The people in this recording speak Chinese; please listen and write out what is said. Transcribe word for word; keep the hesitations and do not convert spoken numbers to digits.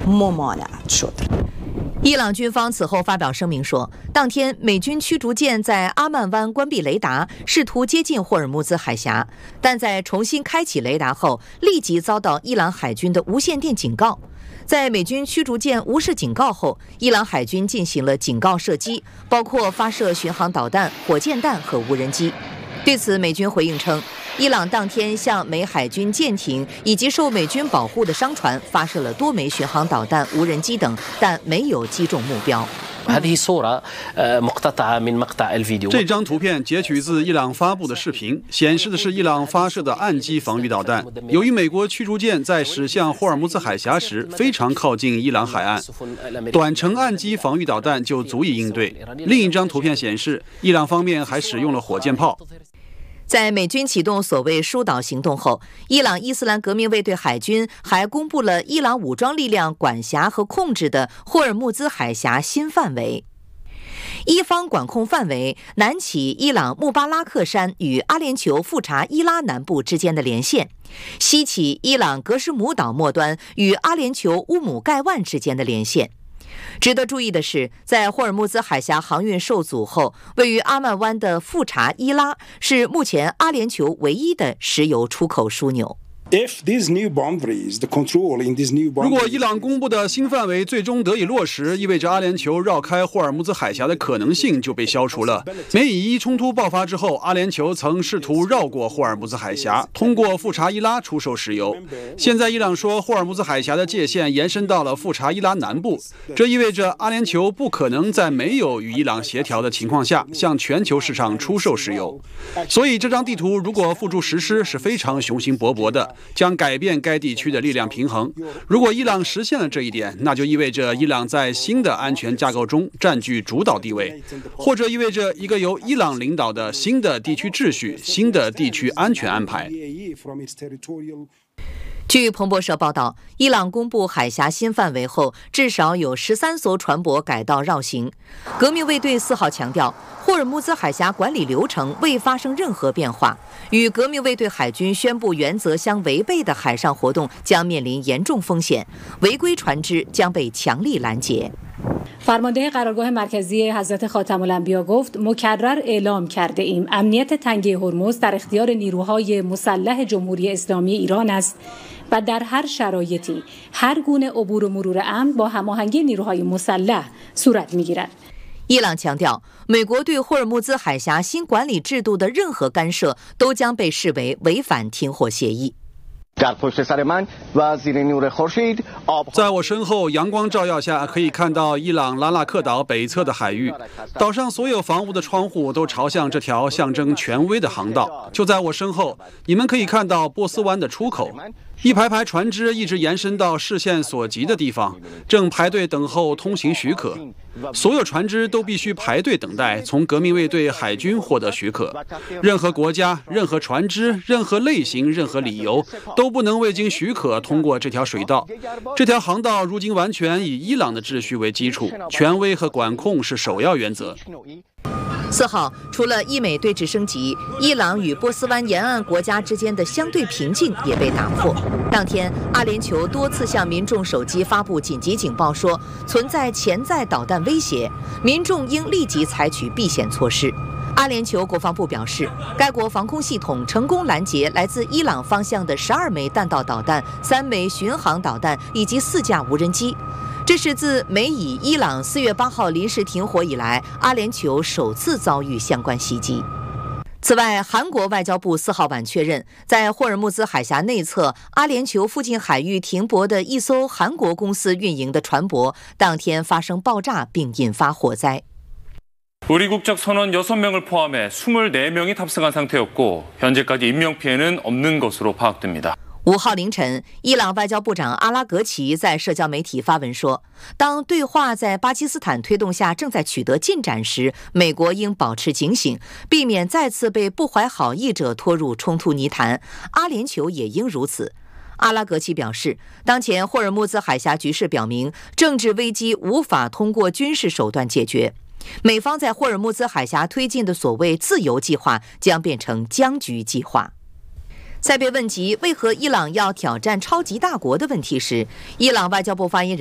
ممانعت شد。 伊朗军方此后发表声明说，当天美军驱逐舰在阿曼湾关闭雷达，试图接近霍尔木兹海峡，但在重新开启雷达后，立即遭到伊朗海军的无线电警告。在美军驱逐舰无视警告后，伊朗海军进行了警告射击，包括发射巡航导弹、火箭弹和无人机。对此，美军回应称，伊朗当天向美海军舰艇以及受美军保护的商船发射了多枚巡航导弹、无人机等，但没有击中目标。 这张图片截取自伊朗发布的视频，显示的是伊朗发射的岸基防御导弹。由于美国驱逐舰在驶向霍尔木兹海峡时非常靠近伊朗海岸，短程岸基防御导弹就足以应对。另一张图片显示，伊朗方面还使用了火箭炮。 在美军启动所谓疏导行动后，伊朗伊斯兰革命卫队海军还公布了伊朗武装力量管辖和控制的霍尔木兹海峡新范围。伊方管控范围南起伊朗穆巴拉克山与阿联酋富查伊拉南部之间的连线，西起伊朗格什姆岛末端与阿联酋乌姆盖万之间的连线。值得注意的是，在霍尔木兹海峡航运受阻后，位于阿曼湾的富查伊拉是目前阿联酋唯一的石油出口枢纽。 如果伊朗公布的新范围最终得以落实，意味着阿联酋绕开霍尔木兹海峡的可能性就被消除了。美以伊冲突爆发之后，阿联酋曾试图绕过霍尔木兹海峡，通过富查伊拉出售石油。现在伊朗说霍尔木兹海峡的界限延伸到了富查伊拉南部，这意味着阿联酋不可能在没有与伊朗协调的情况下向全球市场出售石油。所以这张地图如果付诸实施，是非常雄心勃勃的，将改变该地区的力量平衡。如果伊朗实现了这一点，那就意味着伊朗在新的安全架构中占据主导地位，或者意味着一个由伊朗领导的新的地区秩序、新的地区安全安排。 据彭博社报道，伊朗公布海峡新范围后，至少有十三艘船舶改道绕行。革命卫队四号强调，霍尔木兹海峡管理流程未发生任何变化，与革命卫队海军宣布原则相违背的海上活动将面临严重风险，违规船只将被强力拦截。 فرمانده قرارگاه مرکزی حضرت خاتم الانبیا گفت مکرر اعلام کرده ایم امنیت تنگه هرمز در اختیار نیروهای مسلح جمهوری اسلامی ایران است و در هر شرایطی هر گونه عبور و مرور امن با هماهنگی نیروهای مسلح صورت می‌گیرد。 伊朗强调，美国对霍尔木兹海峡新管理制度的任何干涉都将被视为违反停火协议。 在我身后，阳光照耀下，可以看到伊朗拉纳克岛北侧的海域。岛上所有房屋的窗户都朝向这条象征权威的航道。就在我身后，你们可以看到波斯湾的出口。一排排船只一直延伸到视线所及的地方，正排队等候通行许可。所有船只都必须排队等待从革命卫队海军获得许可。任何国家、任何船只、任何类型、任何理由都不能未经许可通过这条水道。这条航道如今完全以伊朗的秩序为基础，权威和管控是首要原则。 四号，除了伊美对峙升级，伊朗与波斯湾沿岸国家之间的相对平静也被打破。当天，阿联酋多次向民众手机发布紧急警报，说存在潜在导弹威胁，民众应立即采取避险措施。阿联酋国防部表示，该国防空系统成功拦截来自伊朗方向的十二枚弹道导弹、三枚巡航导弹以及四架无人机。这是自美以伊朗四月八号临时停火以来，阿联酋首次遭遇相关袭击。此外，韩国外交部四号晚确认，在霍尔木兹海峡内侧阿联酋附近海域停泊的一艘韩国公司运营的船舶，当天发生爆炸并引发火灾。 우리국적선원여섯명을포함해 스물네명이 탑승한 상태였고 현재까지 인명피해는 없는 것으로 파악됩니다。 五号凌晨，伊朗外交部长阿拉格齐在社交媒体发文说，当对话在巴基斯坦推动下正在取得进展时，美国应保持警醒，避免再次被不怀好意者拖入冲突泥潭，阿联酋也应如此。阿拉格齐表示，当前霍尔木兹海峡局势表明，政治危机无法通过军事手段解决，美方在霍尔木兹海峡推进的所谓自由计划将变成僵局计划。在被问及为何伊朗要挑战超级大国的问题时，伊朗外交部发言人